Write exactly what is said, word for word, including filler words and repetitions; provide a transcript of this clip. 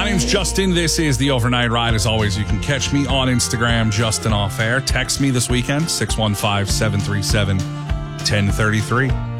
My name's Justin. This is The Overnight Ride. As always, you can catch me on Instagram, Justin Off Air. Text me this weekend, six one five, seven three seven, one zero three three.